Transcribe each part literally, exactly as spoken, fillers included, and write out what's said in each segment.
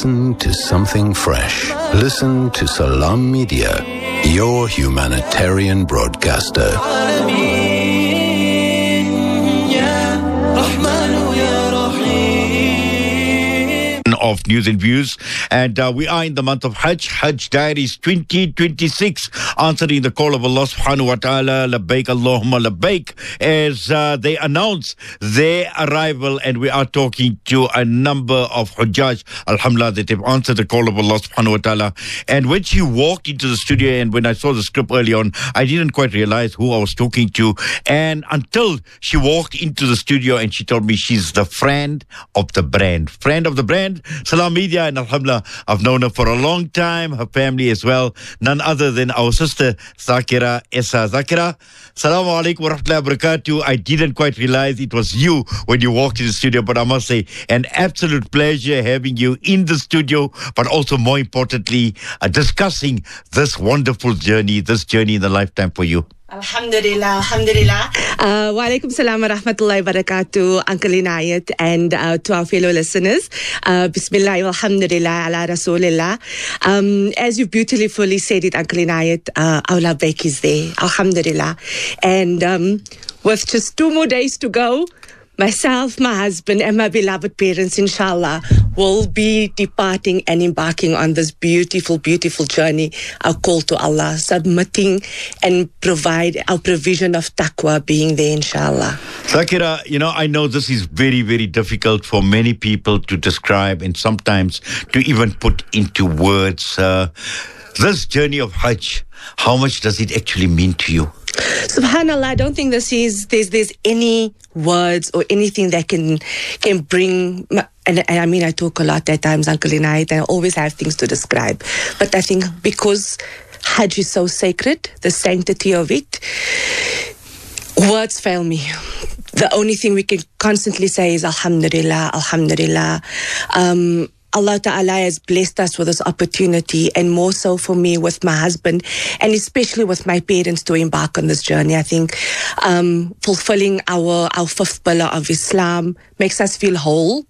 Listen to something fresh. Listen to Salam Media, your humanitarian broadcaster. Of news and views, and uh, we are in the month of Hajj, Hajj Diaries twenty twenty-six, answering the call of Allah subhanahu wa ta'ala, labbaik Allahumma labbaik, as uh, they announce their arrival, and we are talking to a number of Hujjaj, alhamdulillah, that have answered the call of Allah subhanahu wa ta'ala. And when she walked into the studio, and when I saw the script early on, I didn't quite realize who I was talking to, and until she walked into the studio and she told me she's the friend of the brand, friend of the brand, Salam Media, and alhamdulillah, I've known her for a long time, her family as well, none other than our sister Zakira Essa. Zakira, Assalamu alaikum wa rahmatullahi wa barakatuh. I didn't quite realize it was you when you walked in the studio, but I must say, an absolute pleasure having you in the studio, but also more importantly, uh, discussing this wonderful journey, this journey in the lifetime for you. Alhamdulillah, Alhamdulillah. Uh, wa alaikum salam wa rahmatullahi wa barakatuh, Uncle Inayat, and uh, to our fellow listeners. Uh, Bismillah wa alhamdulillah ala rasulillah. Um, as you beautifully said it, Uncle Inayat, uh, our labbaik is there, Alhamdulillah. And um, with just two more days to go, myself, my husband, and my beloved parents, inshallah, will be departing and embarking on this beautiful, beautiful journey, our call to Allah, submitting and provide our provision of taqwa being there, inshallah. Zakira, you know, I know this is very, very difficult for many people to describe and sometimes to even put into words. Uh, this journey of Hajj, how much does it actually mean to you? Subhanallah, I don't think this is there's there's any words or anything that can can bring, and, and I mean I talk a lot at times, Uncle Inayat, and I always have things to describe. But I think because Hajj is so sacred, the sanctity of it, words fail me. The only thing we can constantly say is Alhamdulillah, Alhamdulillah. Um, Allah Ta'ala has blessed us with this opportunity, and more so for me with my husband, and especially with my parents, to embark on this journey. I think um, fulfilling our, our fifth pillar of Islam makes us feel whole.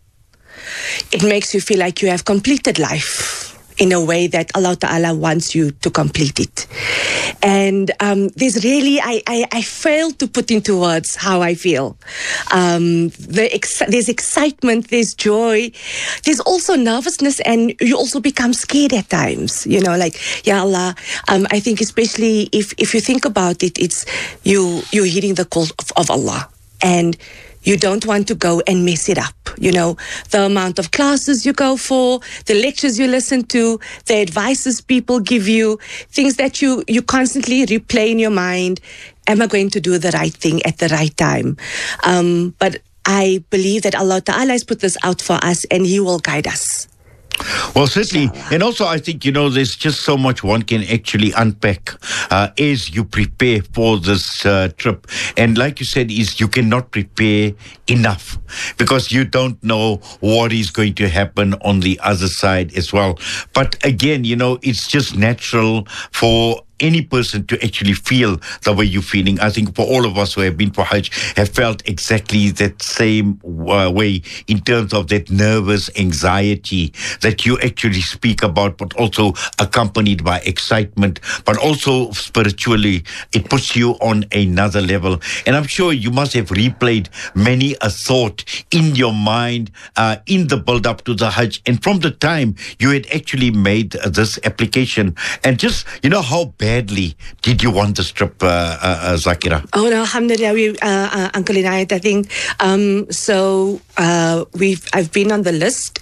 It makes you feel like you have completed life in a way that Allah Ta'ala wants you to complete it. And um, there's really, I, I, I fail to put into words how I feel. Um, the ex- there's excitement, there's joy, there's also nervousness, and you also become scared at times. You know, like, Ya Allah, um, I think especially if, if you think about it, it's you, you're hearing the call of, of Allah. And you don't want to go and mess it up. You know, the amount of classes you go for, the lectures you listen to, the advices people give you, things that you, you constantly replay in your mind. Am I going to do the right thing at the right time? Um, but I believe that Allah Ta'ala has put this out for us, and He will guide us. Well, certainly. And also, I think, you know, there's just so much one can actually unpack uh, as you prepare for this uh, trip. And like you said, is you cannot prepare enough because you don't know what is going to happen on the other side as well. But again, you know, it's just natural for any person to actually feel the way you're feeling. I think for all of us who have been for Hajj have felt exactly that same uh, way in terms of that nervous anxiety that you actually speak about, but also accompanied by excitement, but also spiritually, it puts you on another level. And I'm sure you must have replayed many a thought in your mind uh, in the build-up to the Hajj, and from the time you had actually made uh, this application, and just, you know, how bad badly did you want this trip, uh, uh, uh, Zakira? Oh, no, alhamdulillah, we, uh, uh, Uncle Inayat, I think. Um, so uh, we've I've been on the list.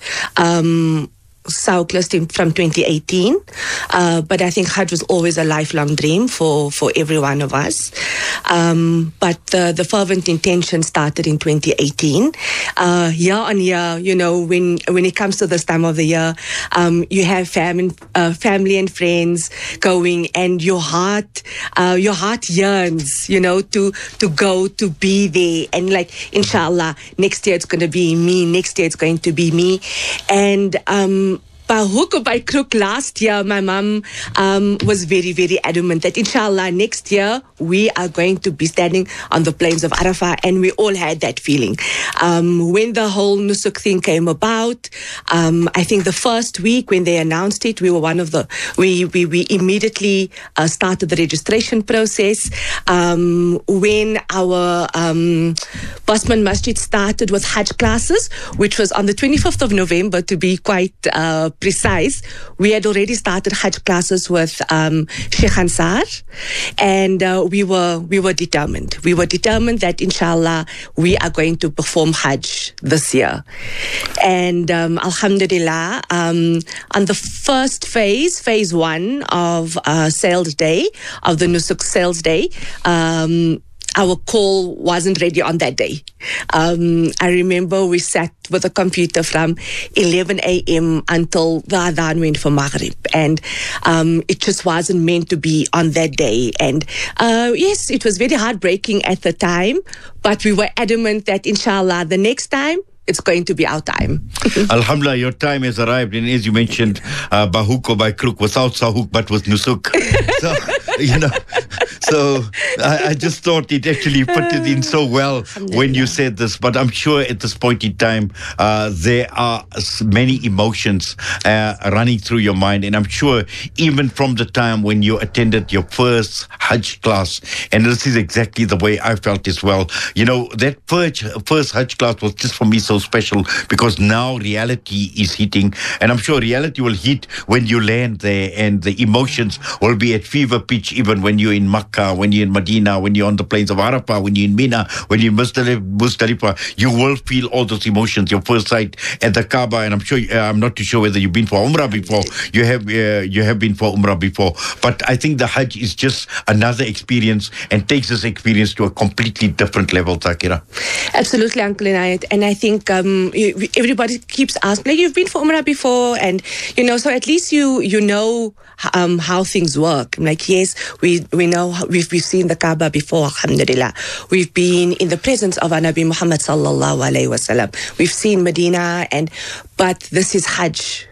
Um, South list from twenty eighteen, uh, but I think Hajj was always a lifelong dream for, for every one of us. Um, but the, the fervent intention started in twenty eighteen. Uh, year on year, you know, when when it comes to this time of the year, um, you have fam- uh, family and friends going, and your heart, uh, your heart yearns, you know, to to go, to be there, and like, inshallah, next year it's going to be me. Next year it's going to be me, and um. by hook or by crook, last year, my mum um, was very, very adamant that inshallah next year we are going to be standing on the plains of Arafah, and we all had that feeling. Um, when the whole Nusuk thing came about, um, I think the first week when they announced it, we were one of the, we, we, we immediately uh, started the registration process. Um, when our um, Basman Masjid started with Hajj classes, which was on the twenty-fifth of November to be quite uh, precise, we had already started Hajj classes with um, Sheikh Ansar, and uh, we were we were determined. We were determined that inshallah we are going to perform Hajj this year. And um, alhamdulillah, um, on the first phase, phase one of uh, sales day, of the Nusuk sales day, um, our call wasn't ready on that day. Um, I remember we sat with a computer from eleven a.m. until the adhan went for Maghrib. And um, it just wasn't meant to be on that day. And uh, yes, it was very heartbreaking at the time, but we were adamant that inshallah the next time, it's going to be our time. Alhamdulillah, your time has arrived. And as you mentioned, uh, by hook or by crook, without sahuk, but with nusuk. So, you know, so I, I just thought it actually put it in so well when you said this. But I'm sure at this point in time, uh, there are many emotions uh, running through your mind. And I'm sure even from the time when you attended your first Hajj class, and this is exactly the way I felt as well. You know, that first, first Hajj class was just for me so special, because now reality is hitting, and I'm sure reality will hit when you land there, and the emotions will be at fever pitch even when you're in Makkah, when you're in Medina, when you're on the plains of Arafah, when you're in Mina, when you're in Muzdalifah. You will feel all those emotions. Your first sight at the Kaaba, and I'm sure uh, I'm not too sure whether you've been for Umrah before. You have uh, you have been for Umrah before, but I think the Hajj is just another experience and takes this experience to a completely different level, Zakira. Absolutely, Uncle Inayat. And I think um, you, everybody keeps asking, like, you've been for Umrah before, and you know, so at least you you know um, how things work. I'm like, yes, we we know how, we've we've seen the Kaaba before, alhamdulillah. We've been in the presence of our Nabi Muhammad sallallahu alaihi wasallam. We've seen Medina, and but this is Hajj.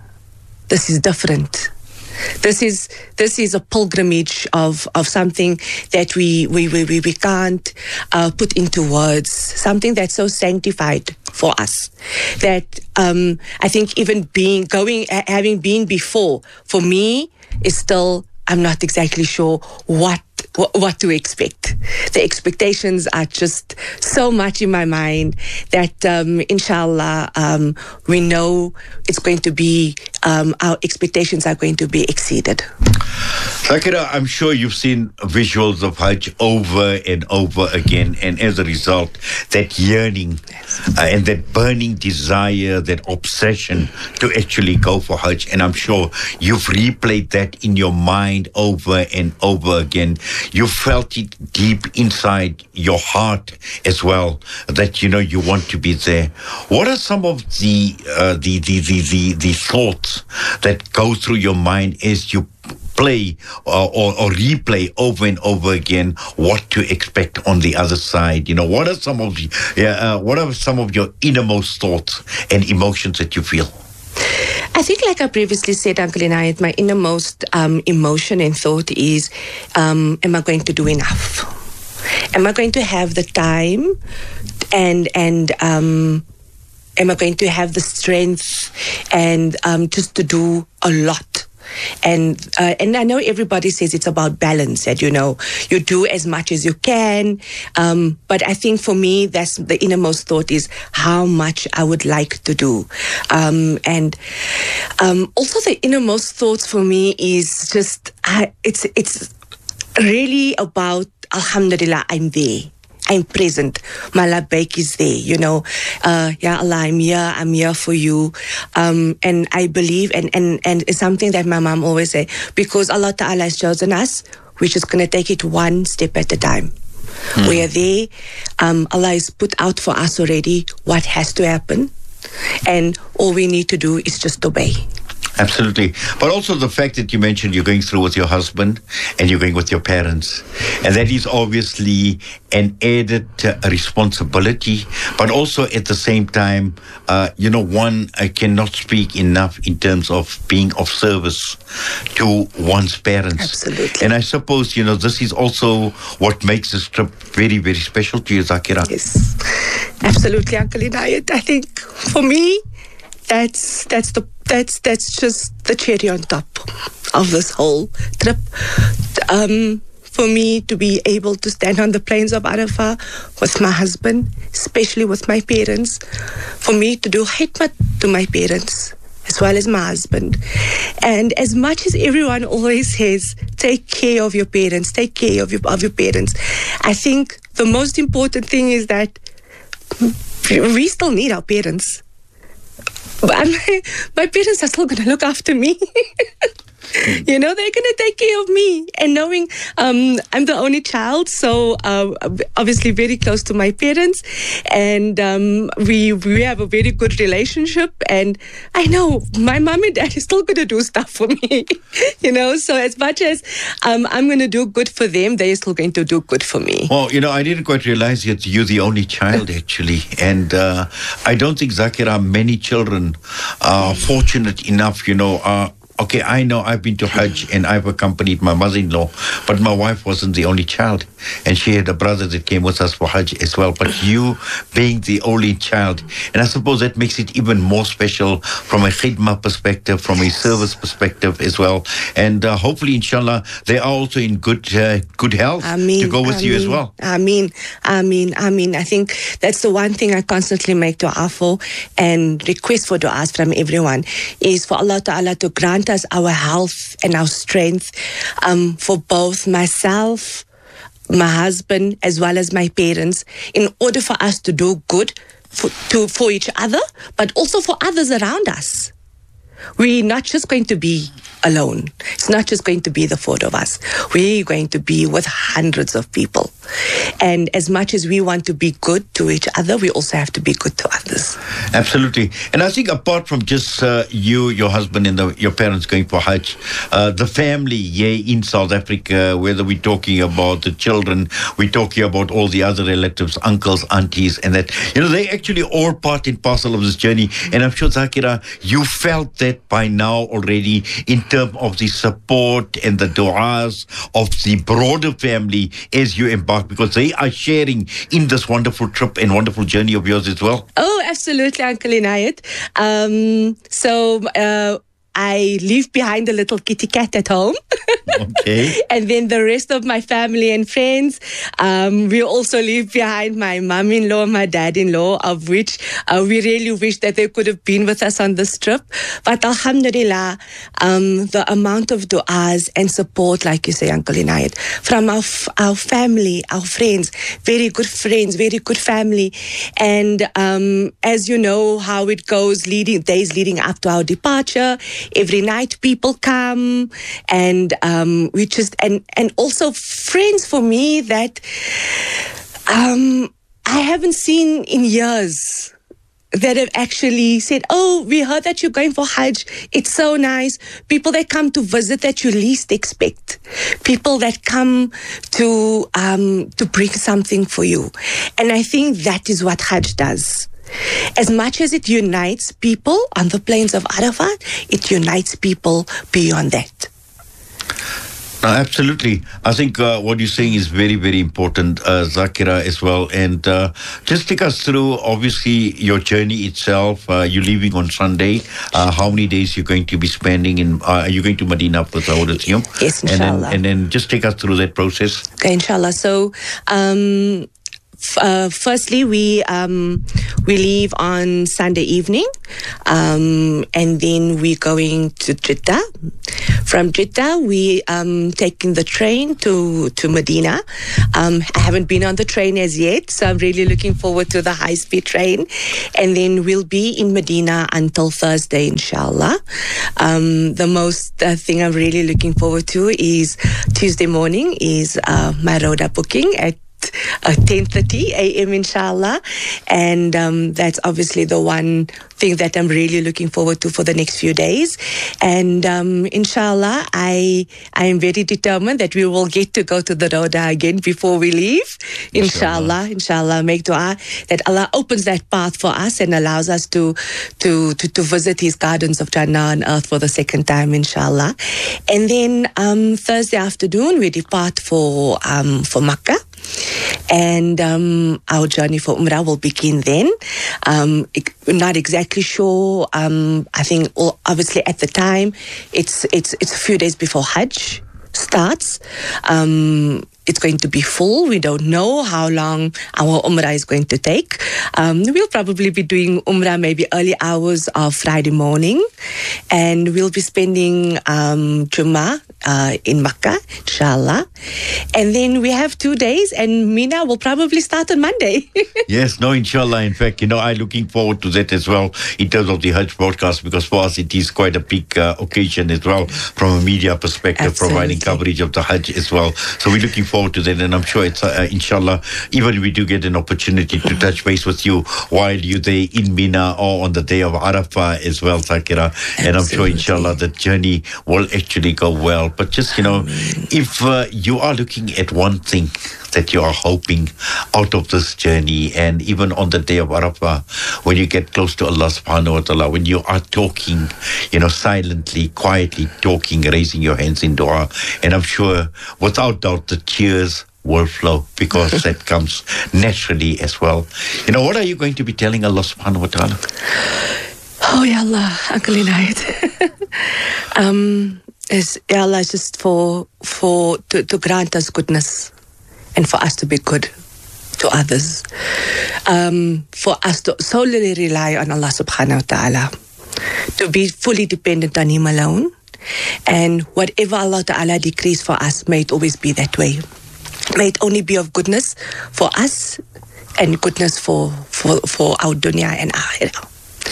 This is different. This is this is a pilgrimage of, of something that we we, we, we, we can't uh, put into words. Something that's so sanctified for us that um, I think even being going having been before, for me is still, I'm not exactly sure what what to expect. The expectations are just so much in my mind that um, inshallah um, we know it's going to be, um, our expectations are going to be exceeded. Zakira, I'm sure you've seen visuals of Hajj over and over again, and as a result, that yearning yes. uh, and that burning desire, that obsession to actually go for Hajj, and I'm sure you've replayed that in your mind over and over again. You felt it deep inside your heart as well, that, you know, you want to be there. What are some of the uh, the, the, the, the, the thoughts that go through your mind as you play uh, or, or replay over and over again what to expect on the other side? You know, what are some of the, yeah, uh, what are some of your innermost thoughts and emotions that you feel? I think, like I previously said, Uncle Inayat, my innermost um, emotion and thought is, um, am I going to do enough? Am I going to have the time and and um, am I going to have the strength and um, just to do a lot? And uh, and I know everybody says it's about balance, that, you know, you do as much as you can. Um, but I think for me, that's the innermost thought, is how much I would like to do. Um, and um, also the innermost thoughts for me is just, I, it's it's really about, alhamdulillah, I'm there. I'm present. My labbaik is there, you know. Uh, Ya Allah, I'm here. I'm here for you. Um, and I believe, and, and, and it's something that my mom always say, because Allah Ta'ala has chosen us, we're just going to take it one step at a time. Hmm. We are there. Um, Allah has put out for us already what has to happen. And all we need to do is just obey. Absolutely. But also the fact that you mentioned you're going through with your husband and you're going with your parents. And that is obviously an added uh, responsibility. But also at the same time, uh, you know, one uh, cannot speak enough in terms of being of service to one's parents. Absolutely. And I suppose, you know, this is also what makes this trip very, very special to you, Zakira. Yes, absolutely, Uncle Inayat. I think for me, that's that's the that's that's just the cherry on top of this whole trip. Um, for me to be able to stand on the plains of Arafah with my husband, especially with my parents, for me to do khidmat to my parents as well as my husband. And as much as everyone always says, take care of your parents, take care of your, of your parents, I think the most important thing is that we still need our parents. But my, my parents are still going to look after me. You know, they're going to take care of me. And knowing um, I'm the only child, so uh, obviously very close to my parents. And um, we we have a very good relationship. And I know my mom and dad is still going to do stuff for me. You know, so as much as um, I'm going to do good for them, they're still going to do good for me. Well, you know, I didn't quite realize that you're the only child, actually. And uh, I don't think, Zakira, many children are fortunate enough, you know, uh, okay, I know I've been to Hajj and I've accompanied my mother-in-law, but my wife wasn't the only child. And she had a brother that came with us for Hajj as well. But you being the only child, and I suppose that makes it even more special from a khidmah perspective, from a service perspective as well. And uh, hopefully, inshallah, they are also in good uh, good health Ameen, to go with Ameen, you as well. I mean, I mean, I mean, I think that's the one thing I constantly make dua for and request for du'as from everyone is for Allah Ta'ala to grant us our health and our strength um, for both myself, my husband, as well as my parents, in order for us to do good for, to, for each other, but also for others around us. We're not just going to be alone. It's not just going to be the four of us. We're going to be with hundreds of people. And as much as we want to be good to each other, we also have to be good to others. Absolutely. And I think apart from just uh, you, your husband, and the, your parents going for Hajj, uh, the family, yeah, in South Africa, whether we're talking about the children, we're talking about all the other relatives, uncles, aunties, and that, you know, they actually all part and parcel of this journey. And I'm sure, Zakira, you felt that by now already in terms of the support and the du'as of the broader family as you embark, because they are sharing in this wonderful trip and wonderful journey of yours as well. Oh, absolutely, Uncle Inayat. Um, so uh, I leave behind a little kitty cat at home. Okay. And then the rest of my family and friends. Um, we also leave behind my mom-in-law, my dad-in-law, of which uh, we really wish that they could have been with us on this trip. But alhamdulillah, um, the amount of du'as and support, like you say, Uncle Inayat, from our, f- our family, our friends, very good friends, very good family. And um, as you know how it goes, leading days leading up to our departure, every night people come, and um, we just and and also friends for me that um, I haven't seen in years, that have actually said, oh, we heard that you're going for Hajj. It's so nice. People that come to visit that you least expect. People that come to um, to bring something for you. And I think that is what Hajj does. As much as it unites people on the plains of Arafat, it unites people beyond that. No, absolutely. I think uh, what you're saying is very, very important, uh, Zakira, as well. And uh, just take us through, obviously, your journey itself. Uh, you're leaving on Sunday. Uh, how many days you're going to be spending in? Uh, are you going to Medina first, I would assume? Yes, and inshallah. then, and then just take us through that process. Okay, inshallah. So, um, f- uh, firstly, we um, we leave on Sunday evening, um, and then we're going to Jeddah. From Jeddah, we um taking the train to to Medina. Um, I haven't been on the train as yet, so I'm really looking forward to the high-speed train. And then we'll be in Medina until Thursday, inshallah. Um, the most uh, thing I'm really looking forward to is Tuesday morning is uh, my Roda booking at uh, ten thirty a.m. inshallah. And um, that's obviously the one thing that I'm really looking forward to for the next few days. And um, inshallah, I I am very determined that we will get to go to the Roda again before we leave. Inshallah, inshallah, inshallah make dua that Allah opens that path for us and allows us to, to, to, to visit His gardens of Jannah on earth for the second time, inshallah. And then um, Thursday afternoon, we depart for, um, for Makkah. And um, our journey for Umrah will begin then. Um, we're not exactly sure. Um, I think well, obviously at the time, it's it's it's a few days before Hajj starts. Um, it's going to be full. We don't know how long our Umrah is going to take. Um, we'll probably be doing Umrah maybe early hours of Friday morning. And we'll be spending um, Jummah uh, in Makkah, inshallah. And then we have two days and Mina will probably start on Monday. Yes, no, inshallah. In fact, you know, I'm looking forward to that as well in terms of the Hajj broadcast, because for us it is quite a big uh, occasion as well from a media perspective, Absolutely. Providing coverage of the Hajj as well. So we're looking forward to that, and I'm sure it's, uh, inshallah, even if we do get an opportunity to touch base with you while you're there in Mina or on the day of Arafah as well, Zakira. And I'm sure, inshallah, the journey will actually go well. But just, you know, if uh, you are looking at one thing that you are hoping out of this journey, and even on the day of Arafah, when you get close to Allah subhanahu wa ta'ala, when you are talking, you know, silently, quietly talking, raising your hands in dua, and I'm sure, without doubt, the tears will flow, because that comes naturally as well. You know, what are you going to be telling Allah subhanahu wa ta'ala? Oh, Ya Allah, Uncle Inayat. um, is, Ya Allah, just for, for to, to grant us goodness and for us to be good to others. Um, for us to solely rely on Allah subhanahu wa ta'ala. To be fully dependent on Him alone. And whatever Allah ta'ala decrees for us, may it always be that way. May it only be of goodness for us and goodness for, for, for our dunya and akhirah.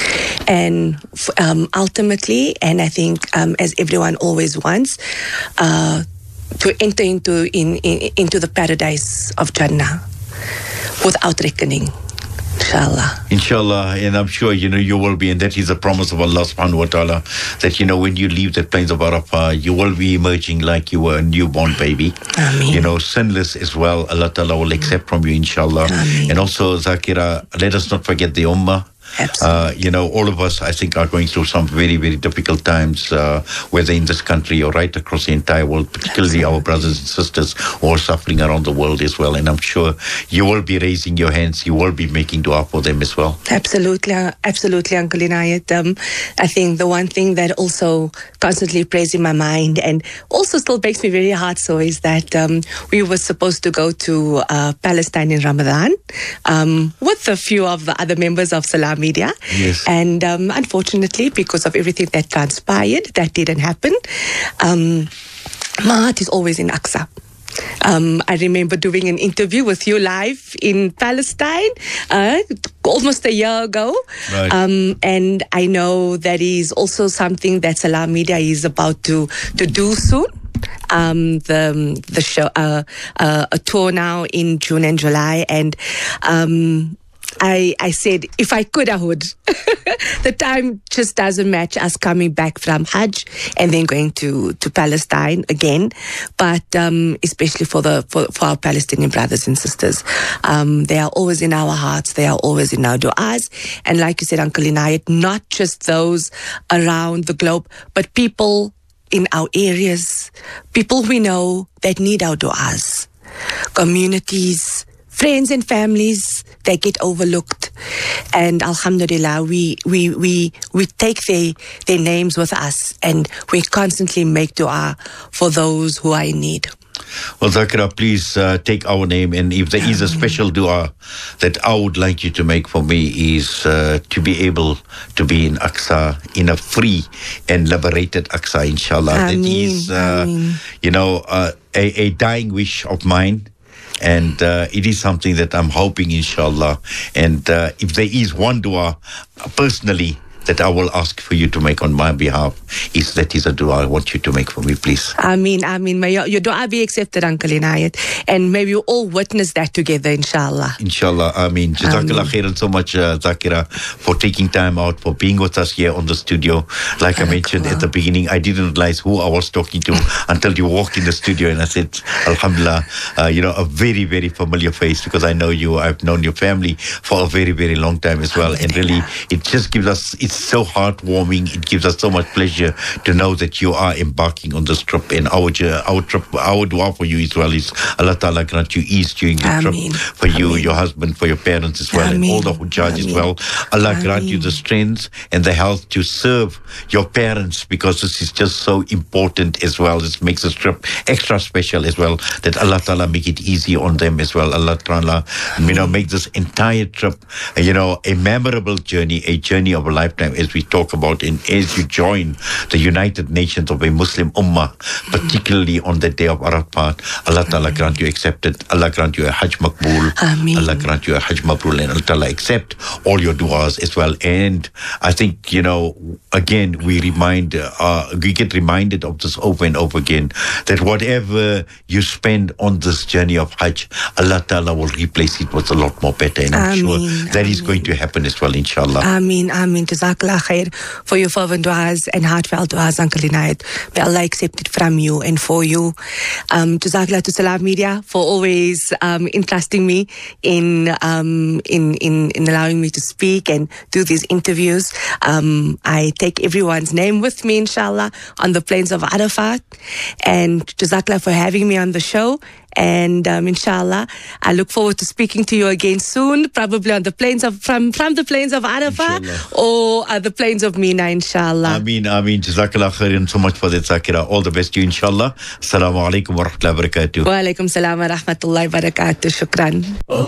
And um, ultimately, and I think um, as everyone always wants, uh, to enter into in, in into the paradise of Jannah without reckoning. Inshallah. Inshallah, and I'm sure, you know, you will be, and that is a promise of Allah subhanahu wa ta'ala, that, you know, when you leave the plains of Arafah, you will be emerging like you were a newborn baby. Ameen. You know, sinless as well. Allah ta'ala will accept from you, inshallah. Ameen. And also, Zakira, let us not forget the ummah. Uh, you know, all of us, I think, are going through some very, very difficult times, uh, whether in this country or right across the entire world, particularly Absolutely. Our brothers and sisters who are suffering around the world as well. And I'm sure you will be raising your hands, you will be making dua for them as well. Absolutely, absolutely, Uncle Inayat. Um, I think the one thing that also constantly plays in my mind and also still makes me very heart sore is that um, we were supposed to go to uh, Palestine in Ramadan um, with a few of the other members of Salam Media. Yes. And um, unfortunately, because of everything that transpired, that didn't happen. Um, my heart is always in Aqsa. Um, I remember doing an interview with you live in Palestine uh, almost a year ago. Right. Um, and I know that is also something that Salam Media is about to, to do soon. Um, the the show, uh, uh, a tour now in June and July. And um, I, I said, if I could, I would. The time just doesn't match us coming back from Hajj and then going to, to Palestine again. But um, especially for the for, for our Palestinian brothers and sisters, um, they are always in our hearts. They are always in our du'as. And like you said, Uncle Inayat, not just those around the globe, but people in our areas, people we know that need our du'as, communities, friends and families that get overlooked. And alhamdulillah, we we we we take their their names with us and we constantly make dua for those who are in need. Well, Zakira, please uh, take our name, and if there is a special dua that I would like you to make for me is uh, to be able to be in Aqsa, in a free and liberated Aqsa, inshallah. Ameen, that is, uh, you know, uh, a, a dying wish of mine. And uh, it is something that I'm hoping, inshallah. And uh, if there is one dua, personally, that I will ask for you to make on my behalf is that is a dua I want you to make for me, please. Ameen, Ameen. May your, your dua be accepted, Uncle Inayat. And may we all witness that together, inshallah. Inshallah, Ameen. Jazakallah khairan so much, uh, Zakira, for taking time out, for being with us here on the studio. Like I mentioned at the beginning, I didn't realize who I was talking to until you walked in the studio, and I said, Alhamdulillah, uh, you know, a very, very familiar face, because I know you, I've known your family for a very, very long time as well. And really, it just gives us, it's so heartwarming. It gives us so much pleasure to know that you are embarking on this trip. And our, our trip, our dua for you as well is Allah Ta'ala grant you ease during the Ameen. trip, for you, Ameen. your husband, for your parents as well, Ameen. and all the Hujjaj as Ameen. well. Allah Ameen. grant you the strength and the health to serve your parents, because this is just so important as well. This makes this trip extra special as well, that Allah Ta'ala make it easy on them as well. Allah Ta'ala, you know, make this entire trip, you know, a memorable journey, a journey of a lifetime, as we talk about, and as you join the United Nations of a Muslim Ummah, particularly on the day of Arafat. Allah Ta'ala grant you accepted. Allah grant you a Hajj Maqbool. Ameen. Allah grant you a Hajj Mabrur, and Allah Ta'ala accept all your du'as as well. And I think, you know, again, we remind, uh, we get reminded of this over and over again, that whatever you spend on this journey of Hajj, Allah Ta'ala will replace it with a lot more better. And I'm Ameen. sure that is going to happen as well, inshallah. Ameen, Ameen. Jazakallah khair for your fervent du'as and heartfelt du'as, Uncle Inayat. May Allah accept it from you and for you. Um, Jazakallah to Salam Media for always um, entrusting me in, um, in in in allowing me to speak and do these interviews. Um, I take everyone's name with me, inshallah, on the plains of Arafat. And Jazakallah for having me on the show. And um, inshallah, I look forward to speaking to you again soon, probably on the plains of from from the plains of Arafat or uh, the plains of Mina, inshallah. Ameen, Ameen. Jazakallah khairan so much for that, Zakira. All the best to you, inshallah. Assalamu alaikum wa rahmatullahi wa barakatuh. Wa alaikum salam wa rahmatullahi wa barakatuh. Shukran.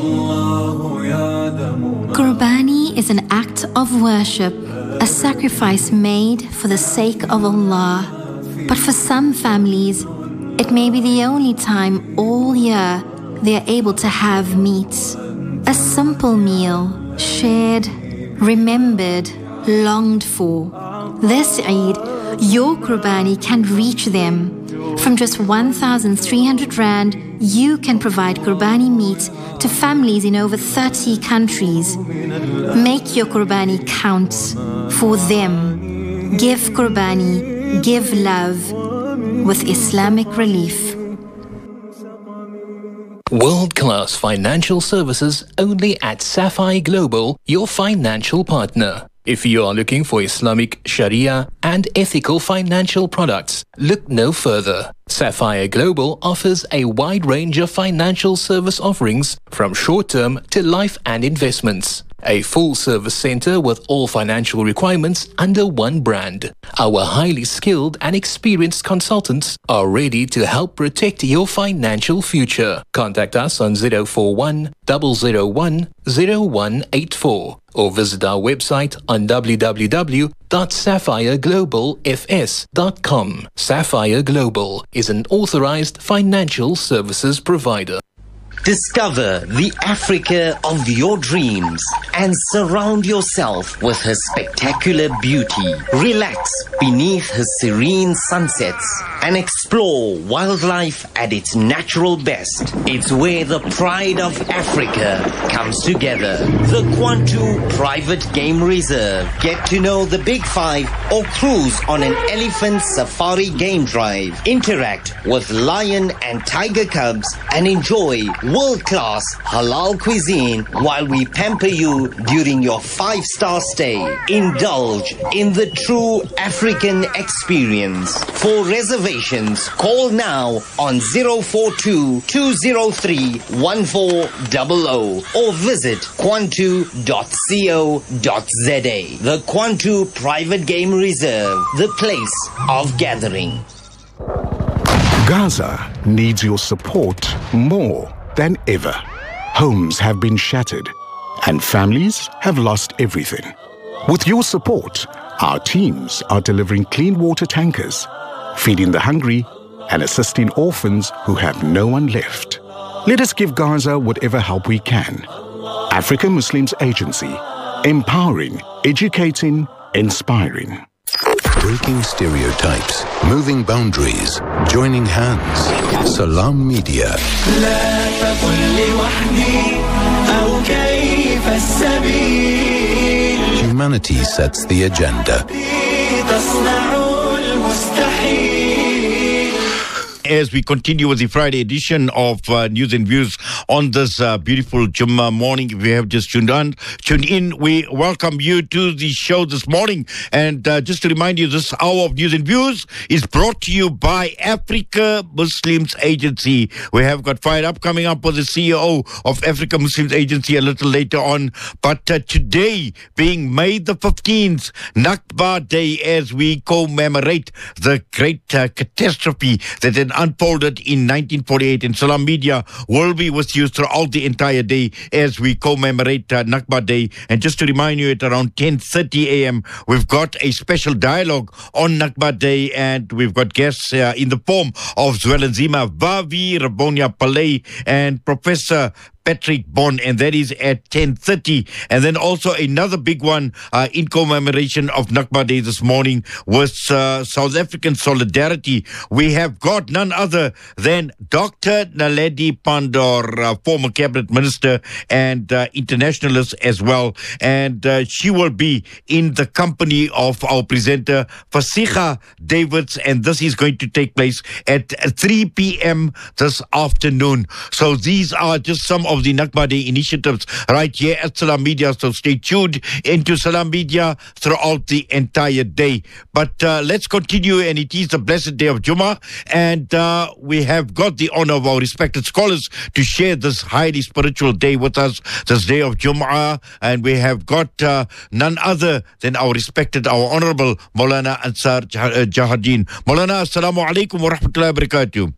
Qurbani is an act of worship, a sacrifice made for the sake of Allah. But for some families, it may be the only time all year they are able to have meat. A simple meal, shared, remembered, longed for. This Eid, your Qurbani can reach them. From just one thousand three hundred rand, you can provide Qurbani meat to families in over thirty countries. Make your Qurbani count for them. Give Qurbani, give love with Islamic Relief. World-class financial services only at Sapphire Global, your financial partner. If you are looking for Islamic Sharia and ethical financial products, look no further. Sapphire Global offers a wide range of financial service offerings, from short-term to life and investments. A full-service center with all financial requirements under one brand. Our highly skilled and experienced consultants are ready to help protect your financial future. Contact us on zero four one, zero zero one, zero one eight four or visit our website on w w w dot sapphire global f s dot com. Sapphire Global is an authorized financial services provider. Discover the Africa of your dreams and surround yourself with her spectacular beauty. Relax beneath her serene sunsets and explore wildlife at its natural best. It's where the pride of Africa comes together. The Kwantu Private Game Reserve. Get to know the Big Five or cruise on an elephant safari game drive. Interact with lion and tiger cubs and enjoy world-class halal cuisine while we pamper you during your five-star stay. Indulge in the true African experience. For reservations, call now on zero four two, two zero three, one four zero zero or visit kwantu dot co dot z a. The Kwantu Private Game Reserve, the place of gathering. Gaza needs your support more than ever. Homes have been shattered and families have lost everything. With your support, our teams are delivering clean water tankers, feeding the hungry and assisting orphans who have no one left. Let us give Gaza whatever help we can. African Muslims Agency, empowering, educating, inspiring. Breaking stereotypes, moving boundaries, joining hands. Salam Media. Humanity sets the agenda. As we continue with the Friday edition of uh, News and Views on this uh, beautiful Jummah morning, if you have just tuned on, tuned in, we welcome you to the show this morning. And uh, just to remind you, this hour of News and Views is brought to you by Africa Muslims Agency. We have got fired up coming up with the C E O of Africa Muslims Agency a little later on. But uh, today, being May the fifteenth, Nakba Day, as we commemorate the great uh, catastrophe that had unfolded in nineteen forty-eight. And Salam Media will be with you throughout the entire day as we commemorate uh, Nakba Day. And just to remind you, at around ten thirty a.m., we've got a special dialogue on Nakba Day, and we've got guests uh, in the form of Zwelinzima Vavi, Rabonia Palay, and Professor Patrick Bond, and that is at ten thirty. And then also another big one uh, in commemoration of Nakba Day this morning was uh, South African Solidarity. We have got none other than Doctor Naledi Pandor, uh, former cabinet minister and uh, internationalist as well. And uh, she will be in the company of our presenter, Fasiha Davids, and this is going to take place at three p.m. this afternoon. So these are just some of the Nakba Day initiatives right here at Salam Media. So stay tuned into Salam Media throughout the entire day. But uh, let's continue, and it is the blessed day of Jummah, and uh, we have got the honor of our respected scholars to share this highly spiritual day with us, this day of Jummah, and we have got uh, none other than our respected, our honorable Maulana Ansar Jahardeen. Maulana, assalamu alaikum wa rahmatullahi wa barakatuh.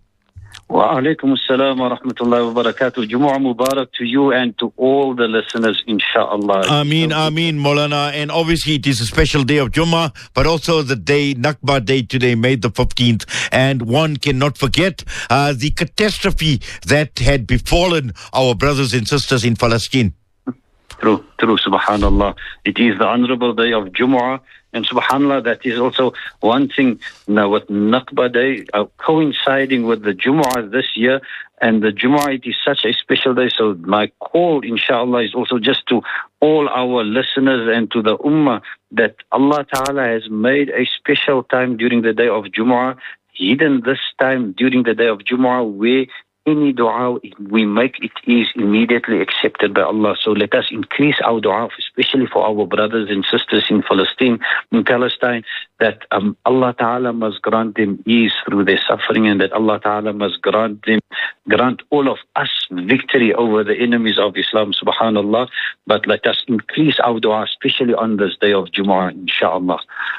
Wa alaikum assalam wa rahmatullahi wa barakatuh. Jumu'ah Mubarak to you and to all the listeners, inshaAllah. Ameen, Ameen, Maulana. And obviously it is a special day of Jummah, but also the day, Nakba Day today, May the fifteenth. And one cannot forget uh, the catastrophe that had befallen our brothers and sisters in Palestine. True, true, subhanallah. It is the honorable day of Jumu'ah. And subhanAllah, that is also one thing now with Nakba Day uh, coinciding with the Jumu'ah this year. And the Jumu'ah, it is such a special day. So my call, inshallah, is also just to all our listeners and to the Ummah that Allah Ta'ala has made a special time during the day of Jumu'ah, hidden this time during the day of Jumu'ah, where any dua we make, it is immediately accepted by Allah. So let us increase our dua, especially for our brothers and sisters in Palestine, in Palestine, that um, Allah Ta'ala must grant them ease through their suffering, and that Allah Ta'ala must grant them, grant all of us victory over the enemies of Islam, subhanallah. But let us increase our dua, especially on this day of Jumu'ah, inshaAllah.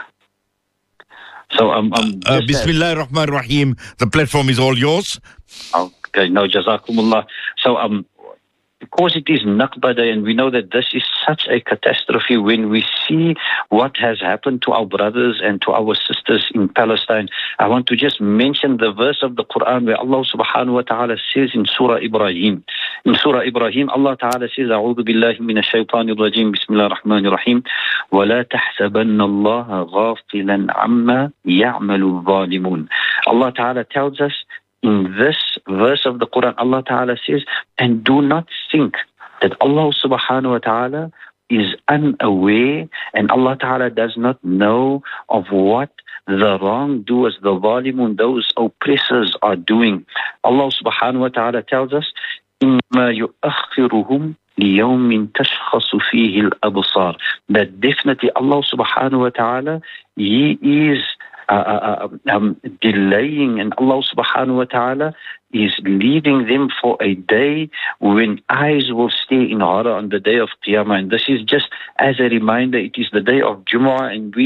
So, um, um, uh, Bismillah ar-Rahman ar-Rahim. The platform is all yours. Okay, no, Jazakumullah. So, um, because it is Nakba Day, and we know that this is such a catastrophe, when we see what has happened to our brothers and to our sisters in Palestine, I want to just mention the verse of the Quran where Allah subhanahu wa ta'ala says in Surah Ibrahim. In Surah Ibrahim, Allah ta'ala says, أعوذ بالله من الشيطان الرجيم بسم الله الرحمن الرحيم ولا تحسبن الله غافلا عما يعمل الظالمون. Allah ta'ala tells us in this verse of the Quran, Allah Ta'ala says, and do not think that Allah Subhanahu wa Ta'ala is unaware, and Allah Ta'ala does not know of what the wrongdoers, the zalimun, those oppressors are doing. Allah Subhanahu wa Ta'ala tells us, إِنَّمَا يُؤَخِّرُهُمْ لِيَوْمٍ تَشْخَصُ فِيهِ الْأَبْصَارِ, that definitely Allah Subhanahu wa Ta'ala, He is Uh, uh, um, delaying, and Allah subhanahu wa ta'ala is leading them for a day when eyes will stay in horror on the day of Qiyamah. And this is just as a reminder, it is the day of Jumu'ah, and we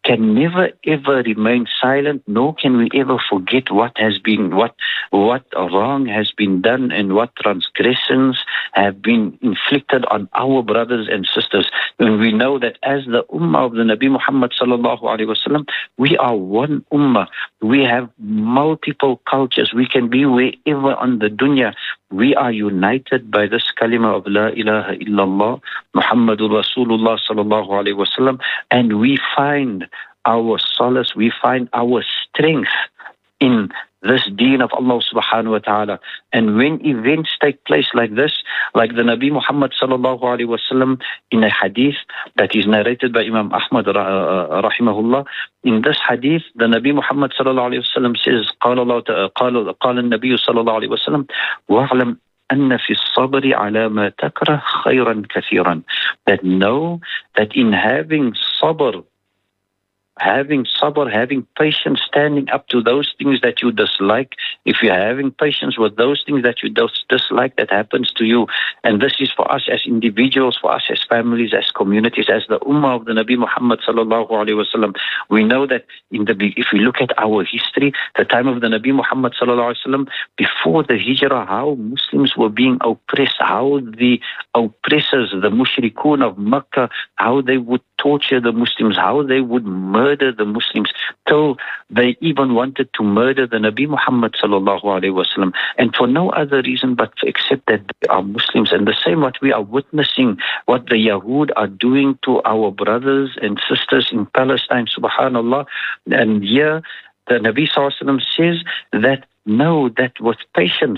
can never ever remain silent, nor can we ever forget what has been, what what wrong has been done and what transgressions have been inflicted on our brothers and sisters. When we know that as the ummah of the Nabi Muhammad sallallahu alaihi wasallam, we are one ummah. We have multiple cultures. We can be wherever on the dunya. We are united by this kalima of La ilaha illallah Muhammadur Rasulullah sallallahu alaihi wasallam, and we find our solace, we find our strength in this deen of Allah subhanahu wa ta'ala. And when events take place like this, like the Nabi Muhammad sallallahu alaihi wasallam in a hadith that is narrated by Imam Ahmad uh, rahimahullah, in this hadith the Nabi Muhammad sallallahu alaihi wasallam says, قال الله قال قال النبي صلى الله عليه وسلم وَاعْلَمْ أن في الصبر على ما تكره خيرا كثيرا. That know that in having sabr, having sabr, having patience, standing up to those things that you dislike, if you're having patience with those things that you dislike that happens to you, and this is for us as individuals, for us as families, as communities, as the ummah of the Nabi Muhammad sallallahu alaihi wasallam, we know that in the if we look at our history, the time of the Nabi Muhammad sallallahu alaihi wasallam, before the hijrah, how Muslims were being oppressed, how the oppressors, the mushrikun of Makkah, how they would torture the Muslims, how they would murder the Muslims, till they even wanted to murder the Nabi Muhammad sallallahu alaihi wasallam, and for no other reason but except that they are Muslims. And the same what we are witnessing, what the Yahud are doing to our brothers and sisters in Palestine, subhanallah. And here the Nabi sallallahu alaihi wasallam says that know that with patience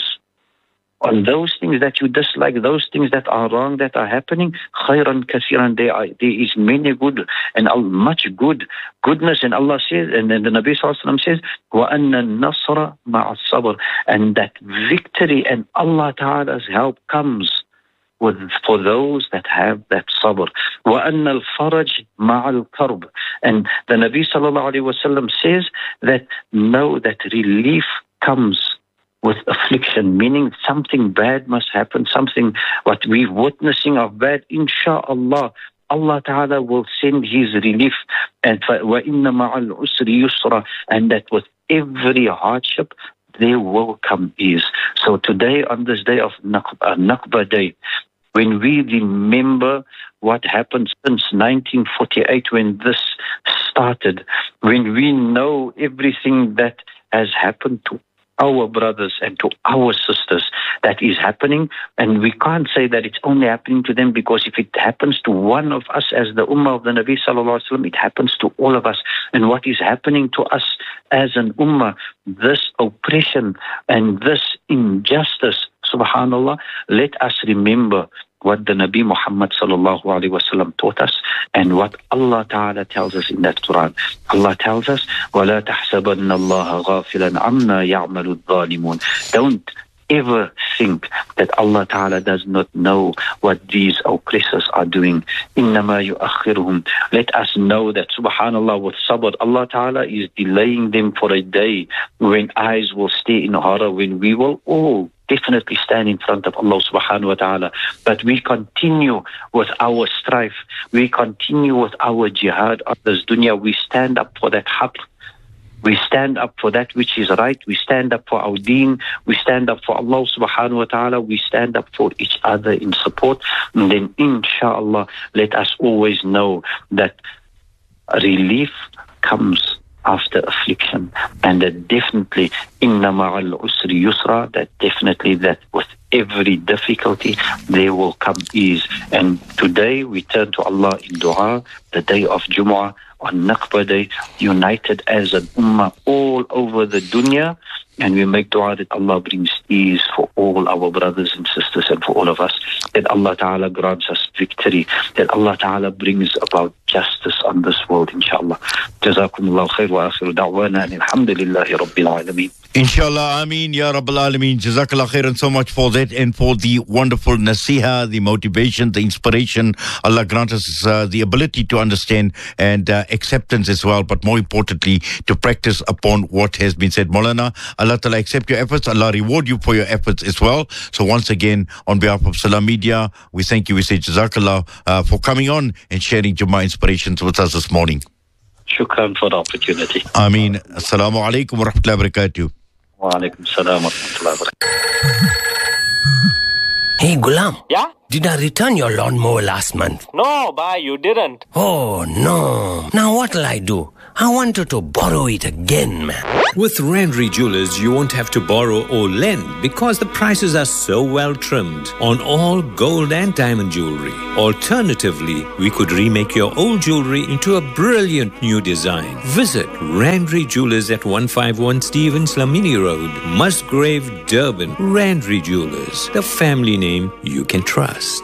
on those things that you dislike, those things that are wrong, that are happening, khayran kathiran, there, are, there is many good and much good, goodness. And Allah says, and then the Nabi sallallahu alaihi wasallam says, وَأَنَّ النَّصْرَ مَعَ الصَّبْرِ, and that victory and Allah Ta'ala's help comes with for those that have that sabr. وَأَنَّ الْفَرَجْ مَعَ الْكَرْبِ, and the Nabi sallallahu alaihi wasallam says that know that relief comes with affliction, meaning something bad must happen, something what we're witnessing of bad, insha'Allah, Allah Ta'ala will send His relief. And وَإِنَّ مَعَ الْعُسْرِ يُسْرًا, and that with every hardship there will come ease. So today, on this day of Naqba, Naqba Day, when we remember what happened since nineteen forty-eight, when this started, when we know everything that has happened to our brothers and to our sisters that is happening, and we can't say that it's only happening to them, because if it happens to one of us as the ummah of the Nabi sallallahu alaihi wasallam, it happens to all of us. And what is happening to us as an ummah, this oppression and this injustice, subhanallah, let us remember what the Nabi Muhammad sallallahu alaihi wasallam taught us and what Allah Ta'ala tells us in that Quran. Allah tells us, وَلَا تَحْسَبَنَّ اللَّهَ غَافِلًا عَمَّا يَعْمَلُ الظَّالِمُونَ. Don't ever think that Allah Ta'ala does not know what these oppressors are doing. إِنَّمَا يُؤَخِّرُهُمْ. Let us know that, subhanallah, with sabr, Allah Ta'ala is delaying them for a day when eyes will stay in horror, when we will all definitely stand in front of Allah subhanahu wa ta'ala. But we continue with our strife. We continue with our jihad on this dunya. We stand up for that haqq. We stand up for that which is right. We stand up for our deen. We stand up for Allah subhanahu wa ta'ala. We stand up for each other in support. And then inshallah, let us always know that relief comes after affliction, and that definitely inna ma'al usri yusra, that definitely that with every difficulty there will come ease. And today we turn to Allah in dua, the day of Jumu'ah, on Naqba Day, united as an ummah all over the dunya, and we make dua that Allah brings ease for all our brothers and sisters and for all of us, that Allah Ta'ala grants us victory, that Allah Ta'ala brings about justice on this world, inshallah. Jazakumullahu khair wa akhiru da'wana alhamdulillahi rabbil alameen. Inshallah, Ameen, Ya Rabbal Alameen. Jazakallah khairan so much for that and for the wonderful nasiha, the motivation, the inspiration. Allah grant us uh, the ability to understand and uh, acceptance as well, but more importantly, to practice upon what has been said. Maulana, Allah Ta'ala accept your efforts. Allah reward you for your efforts as well. So once again, on behalf of Salam Media, we thank you. We say Jazakallah uh, for coming on and sharing Jummah inspirations with us this morning. Shukran for the opportunity. Ameen. Assalamu alaikum wa rahmatullahi wa barakatuh. Wa alaikum salam wa rahmatullahi wa barakatuh. Hey, Gulam. Yeah? Did I return your lawnmower last month? No, bhai, you didn't. Oh, no. Now what'll I do? I wanted to borrow it again, man. With Randry Jewelers, you won't have to borrow or lend because the prices are so well trimmed on all gold and diamond jewelry. Alternatively, we could remake your old jewelry into a brilliant new design. Visit Randry Jewelers at one fifty-one Stevens Lamini Road, Musgrave, Durban. Randry Jewelers, the family name you can trust.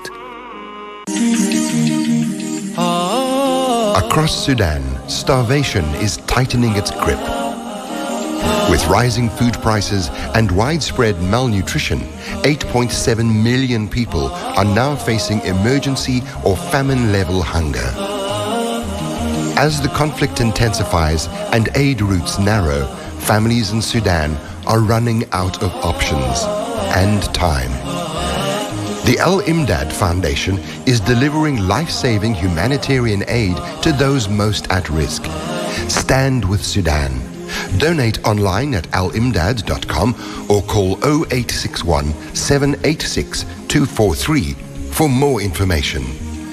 Across Sudan, starvation is tightening its grip. With rising food prices and widespread malnutrition, eight point seven million people are now facing emergency or famine-level hunger. As the conflict intensifies and aid routes narrow, families in Sudan are running out of options and time. The Al-Imdad Foundation is delivering life-saving humanitarian aid to those most at risk. Stand with Sudan. Donate online at al imdad dot com or call oh eight six one, seven eight six, two four three for more information.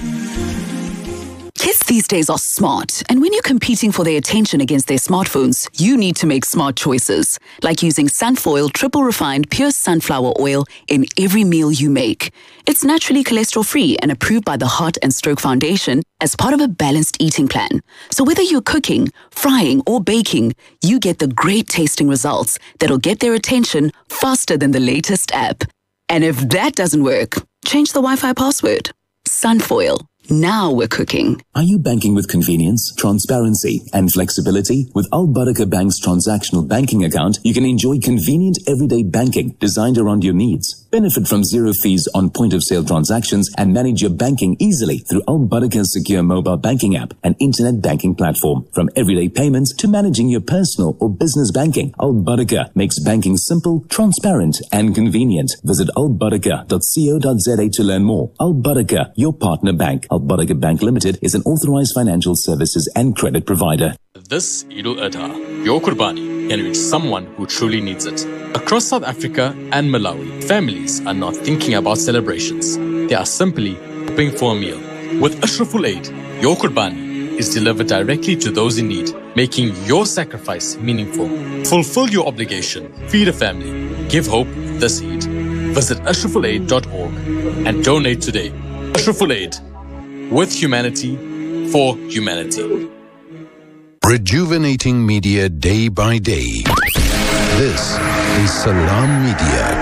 Kids these days are smart, and when you're competing for their attention against their smartphones, you need to make smart choices, like using Sunfoil triple refined pure sunflower oil in every meal you make. It's naturally cholesterol-free and approved by the Heart and Stroke Foundation as part of a balanced eating plan. So whether you're cooking, frying, or baking, you get the great tasting results that'll get their attention faster than the latest app. And if that doesn't work, change the Wi-Fi password. Sunfoil. Now we're cooking. Are you banking with convenience, transparency, and flexibility? With Al Barakah Bank's transactional banking account, you can enjoy convenient everyday banking designed around your needs. Benefit from zero fees on point-of-sale transactions and manage your banking easily through Al Barakah's secure mobile banking app and internet banking platform. From everyday payments to managing your personal or business banking, Al Barakah makes banking simple, transparent, and convenient. Visit al barakah dot co dot za to learn more. Al Barakah, your partner bank. Al Barakah Bank Limited is an authorized financial services and credit provider. This Eid al-Adha, your Qurbani can reach someone who truly needs it. Across South Africa and Malawi, families are not thinking about celebrations. They are simply hoping for a meal. With Ashraful Aid, your Qurbani is delivered directly to those in need, making your sacrifice meaningful. Fulfill your obligation. Feed a family. Give hope this Eid. Visit ashraful aid dot org and donate today. Ashraful Aid. With humanity, for humanity. Rejuvenating media day by day. This is Salam Media.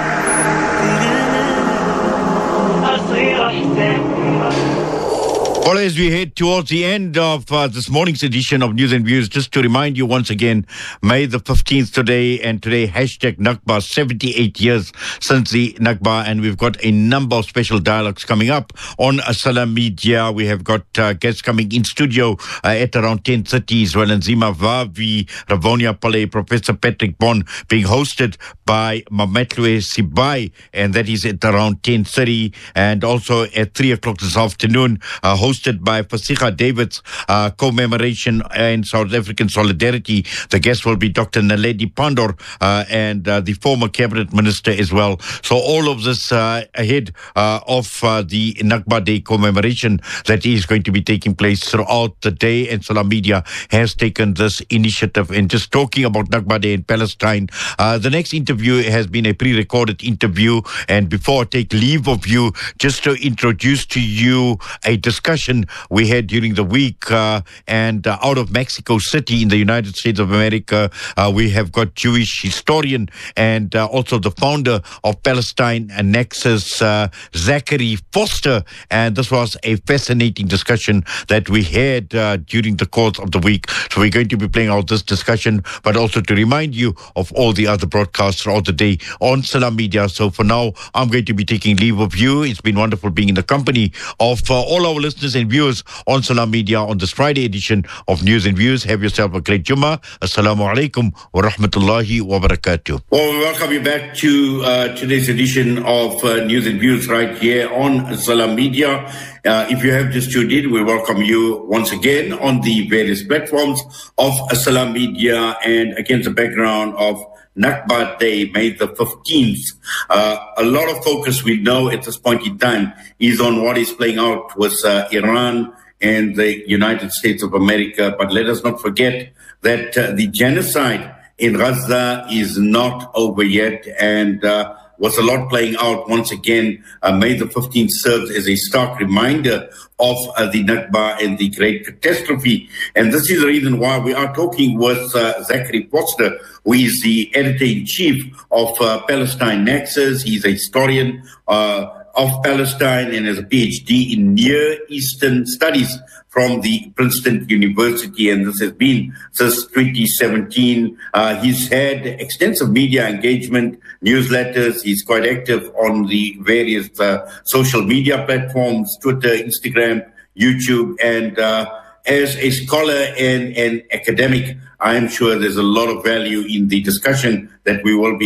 Well, as we head towards the end of uh, this morning's edition of News and Views, just to remind you once again, May the fifteenth today, and today, hashtag Nakba, seventy-eight years since the Nakba, and we've got a number of special dialogues coming up on uh, Salam Media. We have got uh, guests coming in studio uh, at around ten thirty as well, and Zima Vavi, Ravonia Pale, Professor Patrick Bond, being hosted by Mametlwe Sibai, and that is at around ten thirty, and also at three o'clock this afternoon, uh, hosted by Fasiha David's uh, commemoration and South African solidarity. The guest will be Doctor Naledi Pandor uh, and uh, the former cabinet minister as well. So all of this uh, ahead uh, of uh, the Nakba Day commemoration that is going to be taking place throughout the day, and Salam Media has taken this initiative. And just talking about Nakba Day in Palestine, uh, the next interview has been a pre-recorded interview, and before I take leave of you, just to introduce to you a discussion we had during the week uh, and uh, out of Mexico City in the United States of America. Uh, we have got Jewish historian and uh, also the founder of Palestine Nexus, uh, Zachary Foster, and this was a fascinating discussion that we had uh, during the course of the week. So we're going to be playing out this discussion, but also to remind you of all the other broadcasts throughout the day on Salam Media. So for now, I'm going to be taking leave of you. It's been wonderful being in the company of uh, all our listeners listeners and viewers on Salam Media on this Friday edition of News and Views. Have yourself a great Jummah. Assalamu alaikum wa rahmatullahi wa barakatuh. Well, we welcome you back to uh, today's edition of uh, News and Views right here on Salam Media. Uh, if you have just tuned in, we welcome you once again on the various platforms of Salam Media, and against the background of Nakba Day, May the fifteenth. Uh, a lot of focus, we know at this point in time, is on what is playing out with uh, Iran and the United States of America. But let us not forget that uh, the genocide in Gaza is not over yet, and uh, was a lot playing out once again. Uh, May the fifteenth serves as a stark reminder of uh, the Nakba and the great catastrophe. And this is the reason why we are talking with uh, Zachary Foster, who is the editor-in-chief of uh, Palestine Nexus. He's a historian uh, of Palestine and has a PhD in Near Eastern Studies from the Princeton University, and this has been since twenty seventeen. Uh, he's had extensive media engagement, newsletters. He's quite active on the various uh, social media platforms, Twitter, Instagram, YouTube, and uh, as a scholar and an academic, I am sure there's a lot of value in the discussion that we will be